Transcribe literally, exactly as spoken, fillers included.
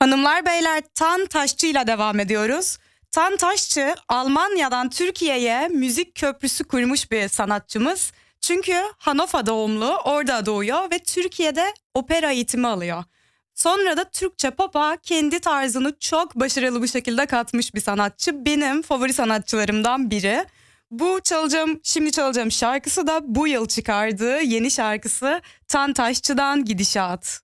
Hanımlar beyler, Tan Taşçı ile devam ediyoruz. Tan Taşçı Almanya'dan Türkiye'ye müzik köprüsü kurmuş bir sanatçımız. Çünkü Hannover doğumlu, orada doğuyor ve Türkiye'de opera eğitimi alıyor. Sonra da Türkçe pop'a kendi tarzını çok başarılı bir şekilde katmış bir sanatçı. Benim favori sanatçılarımdan biri. Bu çalacağım, şimdi çalacağım şarkısı da bu yıl çıkardığı yeni şarkısı Tan Taşçı'dan Gidişat.